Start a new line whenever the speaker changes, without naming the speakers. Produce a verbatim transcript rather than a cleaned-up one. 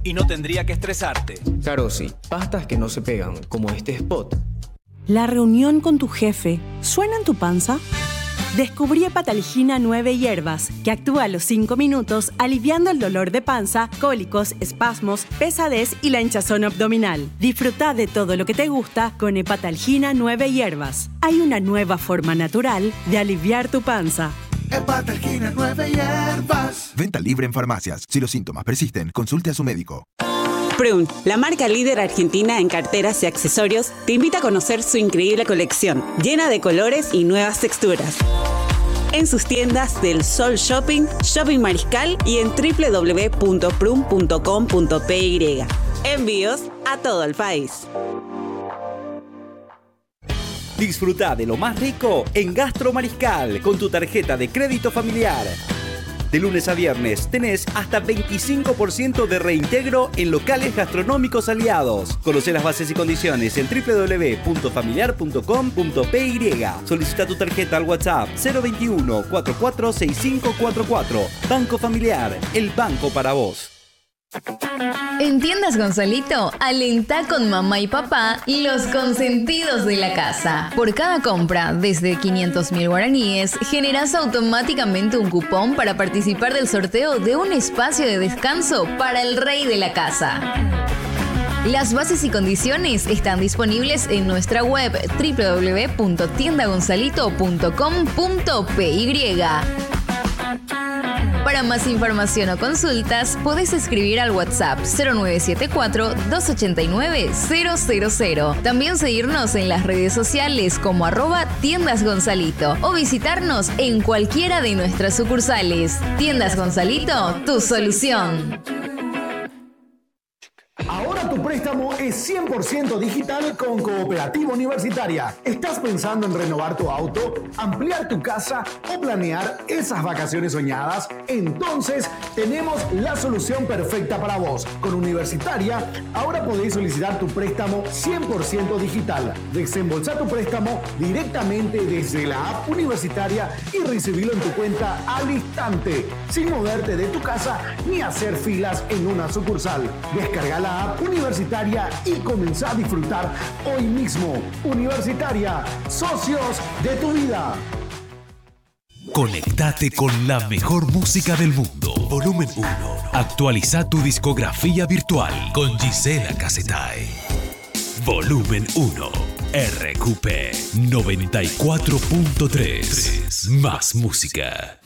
y no tendría que estresarte.
Carosi, pastas que no se pegan, como este spot.
¿La reunión con tu jefe suena en tu panza? Descubrí Hepatalgina nueve hierbas, que actúa a los cinco minutos aliviando el dolor de panza, cólicos, espasmos, pesadez y la hinchazón abdominal. Disfruta de todo lo que te gusta con Hepatalgina nueve hierbas. Hay una nueva forma natural de aliviar tu panza.
Hepatalgina nueve hierbas. Venta libre en farmacias. Si los síntomas persisten, consulte a su médico.
Prun, la marca líder argentina en carteras y accesorios, te invita a conocer su increíble colección, llena de colores y nuevas texturas. En sus tiendas del Sol Shopping, Shopping Mariscal y en doble u doble u doble u punto prun punto com punto p y. Envíos a todo el país.
Disfruta de lo más rico en Gastro Mariscal con tu tarjeta de crédito familiar. De lunes a viernes tenés hasta veinticinco por ciento de reintegro en locales gastronómicos aliados. Conoce las bases y condiciones en doble u doble u doble u punto familiar punto com punto p y. Solicita tu tarjeta al WhatsApp cero veintiuno, cuarenta y cuatro, sesenta y cinco cuarenta y cuatro. Banco Familiar, el banco para vos.
En Tiendas Gonzalito, alentá con mamá y papá los consentidos de la casa. Por cada compra desde quinientos mil guaraníes, generás automáticamente un cupón para participar del sorteo de un espacio de descanso para el rey de la casa. Las bases y condiciones están disponibles en nuestra web doble u doble u doble u punto tienda gonzalito punto com punto p y. Para más información o consultas, podés escribir al WhatsApp cero nueve siete cuatro, dos ocho nueve, cero cero cero. También seguirnos en las redes sociales como arroba Tiendas Gonzalito o visitarnos en cualquiera de nuestras sucursales. Tiendas Gonzalito, tu solución.
Ahora tu préstamo es cien por ciento digital con Cooperativa Universitaria. ¿Estás pensando en renovar tu auto, ampliar tu casa o planear esas vacaciones soñadas? Entonces tenemos la solución perfecta para vos. Con Universitaria, ahora podéis solicitar tu préstamo cien por ciento digital. Desembolsá tu préstamo directamente desde la app Universitaria y recibirlo en tu cuenta al instante, sin moverte de tu casa ni hacer filas en una sucursal. Descarga la app Universitaria y comenzá a disfrutar hoy mismo. Universitaria, socios de tu vida.
Conectate con la mejor música del mundo. Volumen uno. Actualiza tu discografía virtual con Gisela Casetay. Volumen uno. R Q P noventa y cuatro punto tres. Más música.